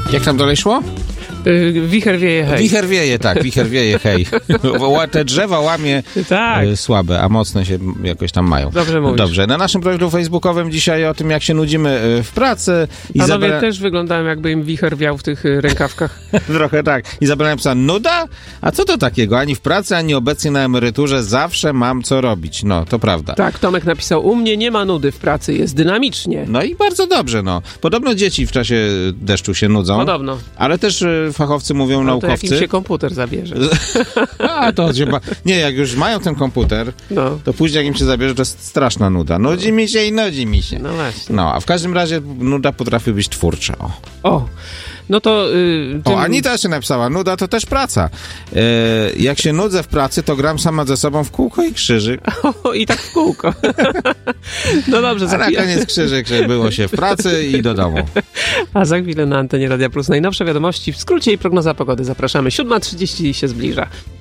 Jak tam dalej szło? Wicher wieje, hej. Wicher wieje, tak, wicher wieje, hej. Te drzewa łamie słabe, a mocne się jakoś tam mają. Dobrze mówisz. Dobrze, na naszym profilu facebookowym dzisiaj o tym, jak się nudzimy w pracy. Panowie też wyglądają, jakby im wicher wiał w tych rękawkach. Trochę tak. Izabela napisała, nuda? A co to takiego? Ani w pracy, ani obecnie na emeryturze zawsze mam co robić. No, to prawda. Tak, Tomek napisał, u mnie nie ma nudy w pracy, jest dynamicznie. No i bardzo dobrze, no. Podobno dzieci w czasie deszczu się nudzą. Podobno. Ale też fachowcy mówią, naukowcy... To jak im się komputer zabierze. A, to się... Nie, jak już mają ten komputer, to później jak im się zabierze, to jest straszna nuda. Nudzi mi się i nudzi mi się. No właśnie. No, a w każdym razie nuda potrafi być twórcza. O. No to... Anita jeszcze napisała, nuda to też praca. Jak się nudzę w pracy, to gram sama ze sobą w kółko i krzyżyk. I tak w kółko. No dobrze. A na koniec krzyżyk, że było się w pracy i do domu. A za chwilę na antenie Radia Plus najnowsze wiadomości, w skrócie i prognoza pogody. Zapraszamy. 7:30 się zbliża.